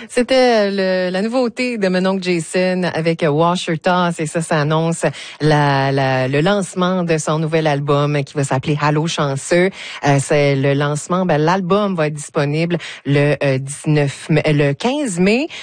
C'était la nouveauté de mon oncle Jason avec Washer Toss et ça annonce le lancement de son nouvel album qui va s'appeler Allô chanceux. C'est le lancement, l'album va être disponible le 15 mai.